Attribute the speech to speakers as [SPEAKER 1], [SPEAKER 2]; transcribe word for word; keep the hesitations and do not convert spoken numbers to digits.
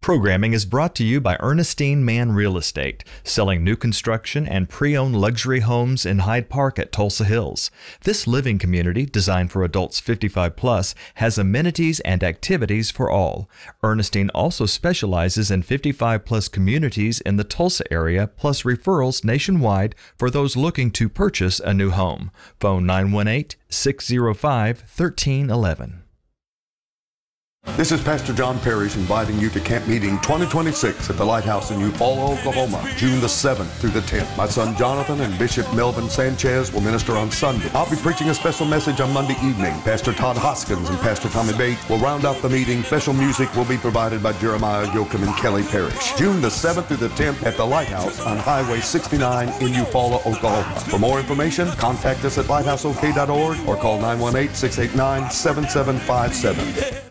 [SPEAKER 1] Programming is brought to you by Ernestine Mann Real Estate, selling new construction and pre-owned luxury homes in Hyde Park at Tulsa Hills. This living community, designed for adults fifty-five plus, has amenities and activities for all. Ernestine also specializes in fifty-five plus communities in the Tulsa area, plus referrals nationwide for those looking to purchase a new home. Phone nine one eight, six zero five, one three one one.
[SPEAKER 2] This is Pastor John Parrish inviting you to Camp Meeting twenty twenty-six at the Lighthouse in Eufaula, Oklahoma, June the seventh through the tenth. My son Jonathan and Bishop Melvin Sanchez will minister on Sunday. I'll be preaching a special message on Monday evening. Pastor Todd Hoskins and Pastor Tommy Bates will round out the meeting. Special music will be provided by Jeremiah Yoakum and Kelly Parrish. June the seventh through the tenth at the Lighthouse on Highway sixty-nine in Eufaula, Oklahoma. For more information, contact us at lighthouse o k dot org or call nine one eight, six eight nine, seven seven five seven.